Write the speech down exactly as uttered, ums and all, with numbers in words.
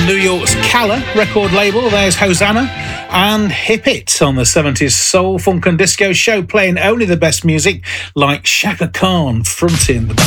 on New York's Calla record label. There's Hosanna and Hip It on the seventies soul, funk and disco show, playing only the best music like Shaka Khan fronting the